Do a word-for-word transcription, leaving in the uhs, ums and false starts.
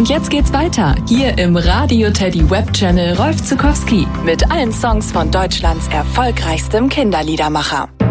Und jetzt geht's weiter, hier im Radio Teddy Web Channel Rolf Zuckowski mit allen Songs von Deutschlands erfolgreichstem Kinderliedermacher.